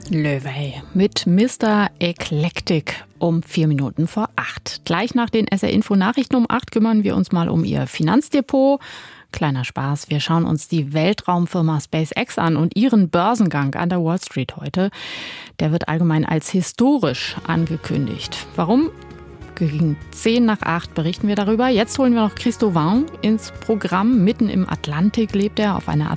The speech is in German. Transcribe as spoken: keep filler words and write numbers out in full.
Löwey mit Mister Eclectic um vier Minuten vor acht. Gleich nach den S R-Info-Nachrichten um acht kümmern wir uns mal um Ihr Finanzdepot. Kleiner Spaß, wir schauen uns die Weltraumfirma SpaceX an und ihren Börsengang an der Wall Street heute. Der wird allgemein als historisch angekündigt. Warum? Gegen zehn nach acht berichten wir darüber. Jetzt holen wir noch Christo Vaughan ins Programm. Mitten im Atlantik lebt er auf einer